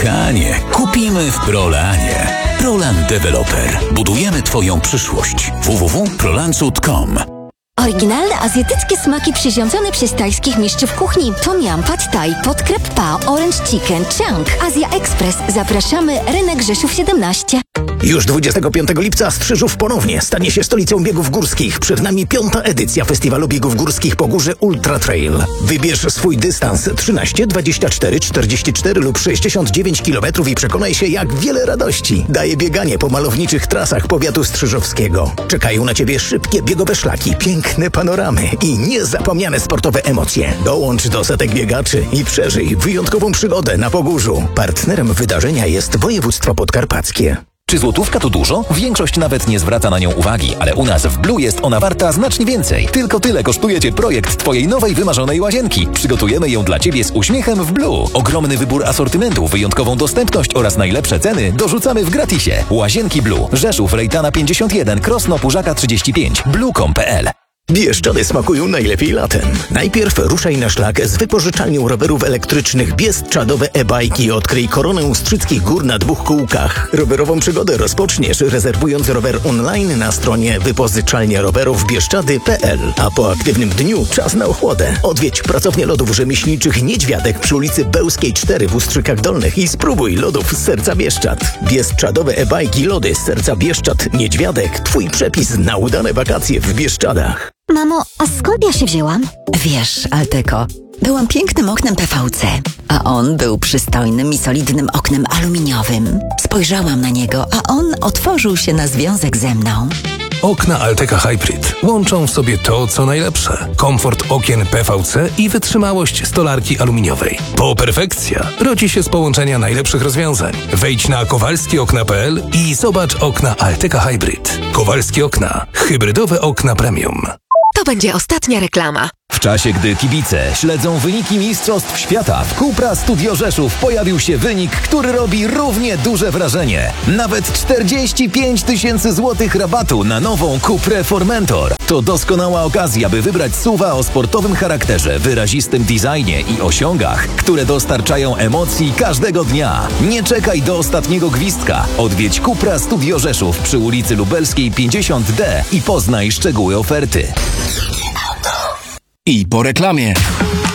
Kochanie, kupimy w Prolanie. Prolan Developer. Budujemy Twoją przyszłość. www.prolancut.com. Oryginalne azjatyckie smaki przyrządzone przez tajskich mistrzów kuchni. Tom Yum, Pad Thai, Pod Krep Pao, Orange Chicken, Chang, Azja Express. Zapraszamy, rynek Rzeszów 17. Już 25 lipca Strzyżów ponownie stanie się stolicą biegów górskich. Przed nami 5. edycja Festiwalu Biegów Górskich Pogórze Ultra Trail. Wybierz swój dystans 13, 24, 44 lub 69 km i przekonaj się, jak wiele radości daje bieganie po malowniczych trasach powiatu strzyżowskiego. Czekają na Ciebie szybkie biegowe szlaki, piękne panoramy i niezapomniane sportowe emocje. Dołącz do setek biegaczy i przeżyj wyjątkową przygodę na Pogórzu. Partnerem wydarzenia jest województwo podkarpackie. Czy złotówka to dużo? Większość nawet nie zwraca na nią uwagi, ale u nas w Blue jest ona warta znacznie więcej. Tylko tyle kosztuje Cię projekt Twojej nowej wymarzonej łazienki. Przygotujemy ją dla Ciebie z uśmiechem w Blue. Ogromny wybór asortymentu, wyjątkową dostępność oraz najlepsze ceny dorzucamy w gratisie. Łazienki Blue. Rzeszów, Rejtana 51, Krosno, Pużaka 35, blue.com.pl. Bieszczady smakują najlepiej latem. Najpierw ruszaj na szlak z wypożyczalnią rowerów elektrycznych Bieszczadowe e-bajki. Odkryj koronę Strzyckich Gór na 2 kółkach. Rowerową przygodę rozpoczniesz rezerwując rower online na stronie wypożyczalniarowerów.bieszczady.pl. A po aktywnym dniu czas na ochłodę. Odwiedź pracownię lodów rzemieślniczych Niedźwiadek przy ulicy Bełskiej 4 w Ustrzykach Dolnych i spróbuj lodów z serca Bieszczad. Bieszczadowe e-bajki, lody z serca Bieszczad Niedźwiadek. Twój przepis na udane wakacje w Bieszczadach. Mamo, a skąd ja się wzięłam? Wiesz, Alteko, byłam pięknym oknem PVC, a on był przystojnym i solidnym oknem aluminiowym. Spojrzałam na niego, a on otworzył się na związek ze mną. Okna Alteka Hybrid łączą w sobie to, co najlepsze. Komfort okien PVC i wytrzymałość stolarki aluminiowej. Po perfekcja rodzi się z połączenia najlepszych rozwiązań. Wejdź na kowalskiokna.pl i zobacz okna Alteka Hybrid. Kowalskie Okna. Hybrydowe okna premium. To będzie ostatnia reklama. W czasie, gdy kibice śledzą wyniki Mistrzostw Świata, w Cupra Studio Rzeszów pojawił się wynik, który robi równie duże wrażenie. Nawet 45 000 złotych rabatu na nową Cuprę Formentor. To doskonała okazja, by wybrać SUV-a o sportowym charakterze, wyrazistym designie i osiągach, które dostarczają emocji każdego dnia. Nie czekaj do ostatniego gwizdka. Odwiedź Cupra Studio Rzeszów przy ulicy Lubelskiej 50D i poznaj szczegóły oferty. I po reklamie.